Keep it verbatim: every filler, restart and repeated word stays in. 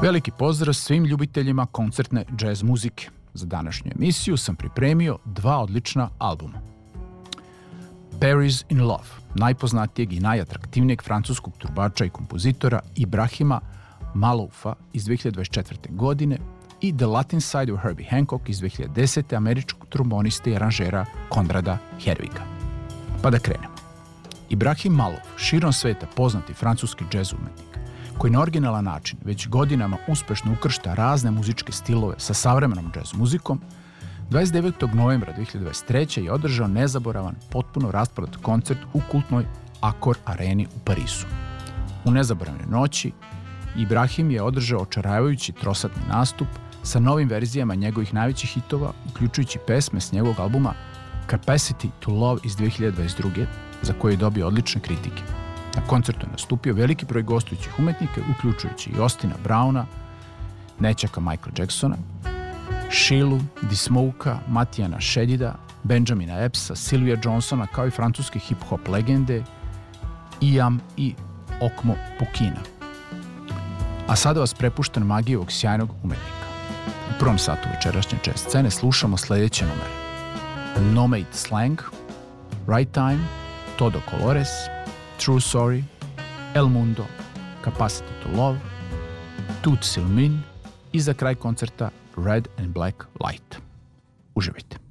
Veliki pozdrav svim ljubiteljima koncertne džez muzike. Za današnju emisiju sam pripremio dva odlična albuma. Paris in Love, najpoznatijeg i najatraktivnijeg francuskog trubača i kompozitora Ibrahima Maloufa iz dve hiljade dvadeset četvrte. godine i The Latin Side of Herbie Hancock iz dve hiljade desete. američkog tromboniste i aranžera Konrada Herviga. Pa da krenemo. Ibrahim Malouf, širom sveta poznati francuski džez umetnik, koji na originalan način već godinama uspešno ukršta razne muzičke stilove sa savremenom džez muzikom, dvadeset devetog novembra dve hiljade dvadeset treće. je održao nezaboravan, potpuno rasprodat koncert u kultnoj Accor areni u Parisu. U nezaboravnoj noći Ibrahim je održao očaravajući trosatni nastup sa novim verzijama njegovih najvećih hitova, uključujući pesme s njegovog albuma Capacity to Love iz dve hiljade dvadeset druge. za koje je dobio odlične kritike. Na koncertu je nastupio veliki broj gostujućih umetnika, uključujući i Austina Browna, nećaka Michael Jacksona, Sheilu, Di Smoka, Matijana Šedida, Benjamina Eppsa, Sylvia Johnsona, kao i francuske hip-hop legende Iam i Okmo Pukina. A sada vas prepuštam magiji ovog sjajnog umetnika. U prvom satu večerašnje jazz scene slušamo sledeće numere: Nomade Slang, Right Time, Todo Colores, True Sorry, El Mundo, Capacity to Love, Tout Silmin i za kraj koncerta Red and Black Light. Uživajte.